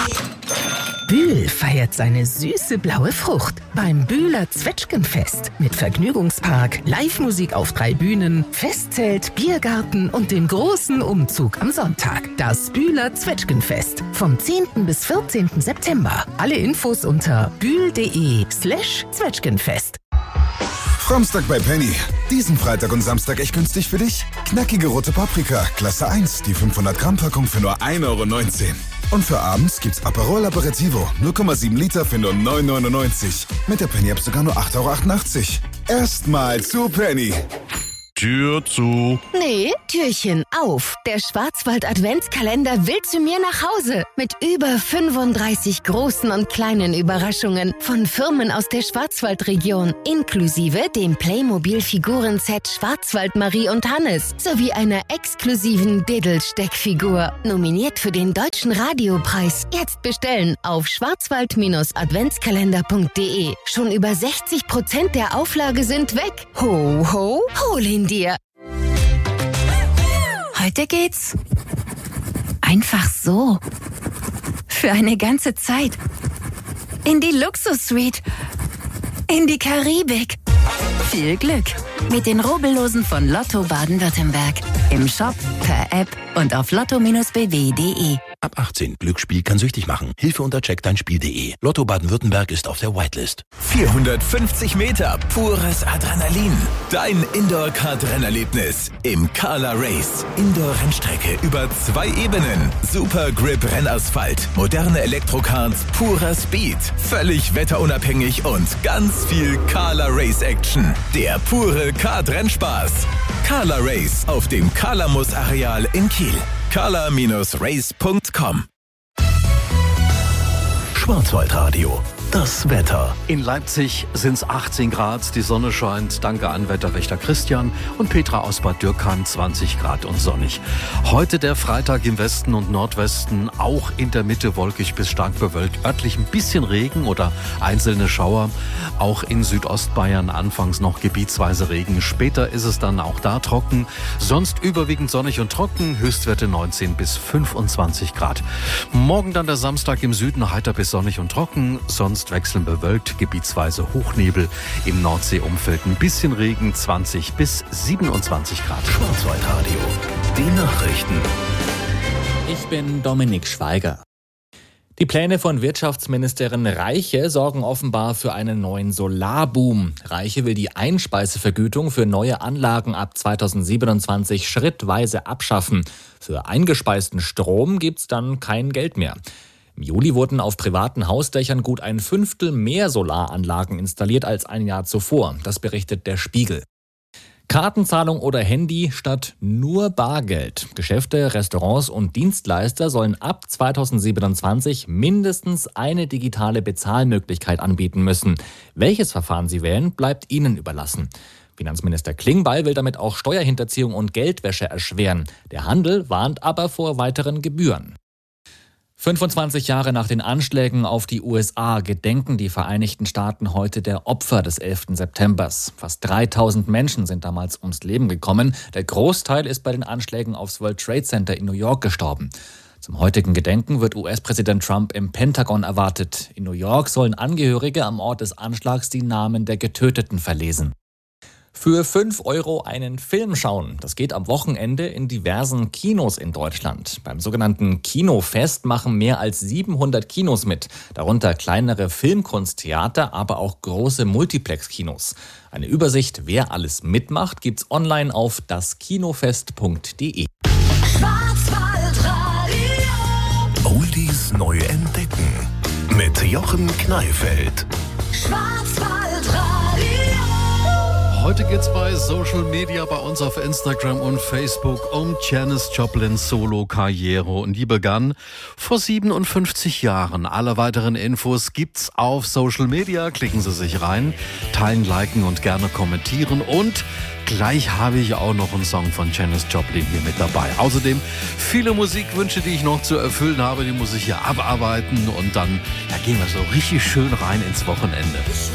Bühl feiert seine süße blaue Frucht beim Bühler Zwetschgenfest mit Vergnügungspark, Live-Musik auf 3 Bühnen, Festzelt, Biergarten und dem großen Umzug am Sonntag. Das Bühler Zwetschgenfest vom 10. bis 14. September. Alle Infos unter bühl.de/Zwetschgenfest. Samstag bei Penny. Diesen Freitag und Samstag echt günstig für dich? Knackige rote Paprika, Klasse 1, die 500 Gramm Packung für nur 1,19 € Und für abends gibt's Aperol Aperitivo, 0,7 Liter für nur 9,99 €. Mit der Penny-App sogar nur 8,88 €. Erstmal zu Penny. Tür zu. Nee, Türchen auf. Der Schwarzwald-Adventskalender will zu mir nach Hause. Mit über 35 großen und kleinen Überraschungen von Firmen aus der Schwarzwaldregion. Inklusive dem Playmobil-Figuren-Set Schwarzwald Marie und Hannes. Sowie einer exklusiven Diddle-Steckfigur. Nominiert für den Deutschen Radiopreis. Jetzt bestellen auf schwarzwald-adventskalender.de. Schon über 60% der Auflage sind weg. Ho, ho, hol ihn dir. Heute geht's einfach so. Für eine ganze Zeit. In die Luxus-Suite. In die Karibik. Viel Glück mit den Rubbellosen von Lotto Baden-Württemberg. Im Shop, per App und auf lotto-bw.de. Ab 18. Glücksspiel kann süchtig machen. Hilfe unter checkdeinspiel.de. Lotto Baden-Württemberg ist auf der Whitelist. 450 Meter pures Adrenalin. Dein Indoor-Kart-Rennerlebnis im Kala Race. Indoor-Rennstrecke über 2 Ebenen. Super Grip Rennasphalt. Moderne Elektrokarts, purer Speed. Völlig wetterunabhängig und ganz viel Kala Race Action. Der pure Kart-Rennspaß. Kala Race auf dem Kalamus-Areal in Kiel. kala-race.com. Schwarzwaldradio. Das Wetter. In Leipzig sind es 18 Grad, die Sonne scheint. Danke an Wetterwächter Christian und Petra aus Bad Dürkheim, 20 Grad und sonnig. Heute der Freitag im Westen und Nordwesten, auch in der Mitte wolkig bis stark bewölkt. Örtlich ein bisschen Regen oder einzelne Schauer. Auch in Südostbayern anfangs noch gebietsweise Regen. Später ist es dann auch da trocken. Sonst überwiegend sonnig und trocken. Höchstwerte 19 bis 25 Grad. Morgen dann der Samstag im Süden heiter bis sonnig und trocken. Sonst wechselnd bewölkt, gebietsweise Hochnebel. Im Nordseeumfeld ein bisschen Regen, 20 bis 27 Grad. Schwarzwaldradio. Die Nachrichten. Ich bin Dominik Schweiger. Die Pläne von Wirtschaftsministerin Reiche sorgen offenbar für einen neuen Solarboom. Reiche will die Einspeisevergütung für neue Anlagen ab 2027 schrittweise abschaffen. Für eingespeisten Strom gibt's dann kein Geld mehr. Im Juli wurden auf privaten Hausdächern gut 1/5 mehr Solaranlagen installiert als ein Jahr zuvor. Das berichtet der Spiegel. Kartenzahlung oder Handy statt nur Bargeld. Geschäfte, Restaurants und Dienstleister sollen ab 2027 mindestens eine digitale Bezahlmöglichkeit anbieten müssen. Welches Verfahren sie wählen, bleibt ihnen überlassen. Finanzminister Klingbeil will damit auch Steuerhinterziehung und Geldwäsche erschweren. Der Handel warnt aber vor weiteren Gebühren. 25 Jahre nach den Anschlägen auf die USA gedenken die Vereinigten Staaten heute der Opfer des 11. Septembers. Fast 3000 Menschen sind damals ums Leben gekommen. Der Großteil ist bei den Anschlägen aufs World Trade Center in New York gestorben. Zum heutigen Gedenken wird US-Präsident Trump im Pentagon erwartet. In New York sollen Angehörige am Ort des Anschlags die Namen der Getöteten verlesen. Für 5 € einen Film schauen. Das geht am Wochenende in diversen Kinos in Deutschland. Beim sogenannten Kinofest machen mehr als 700 Kinos mit. Darunter kleinere Filmkunsttheater, aber auch große Multiplex-Kinos. Eine Übersicht, wer alles mitmacht, gibt's online auf daskinofest.de. Oldies neu entdecken. Mit Jochen Kneifeld. Heute geht's bei Social Media bei uns auf Instagram und Facebook um Janis Joplins Solo-Karriere. Und die begann vor 57 Jahren. Alle weiteren Infos gibt's auf Social Media. Klicken Sie sich rein, teilen, liken und gerne kommentieren. Und gleich habe ich auch noch einen Song von Janis Joplin hier mit dabei. Außerdem viele Musikwünsche, die ich noch zu erfüllen habe. Die muss ich hier abarbeiten. Und dann gehen wir so richtig schön rein ins Wochenende.